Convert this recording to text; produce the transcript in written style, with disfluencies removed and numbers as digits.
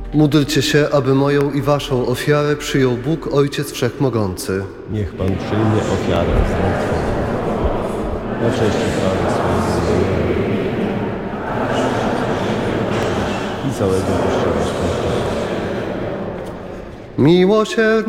Módlcie się, aby moją i waszą ofiarę przyjął Bóg, Ojciec Wszechmogący. Niech Pan przyjmie ofiarę z rąk Twoich. Na cześć chwały swojego i całego Kościoła Świętego. Miłosierny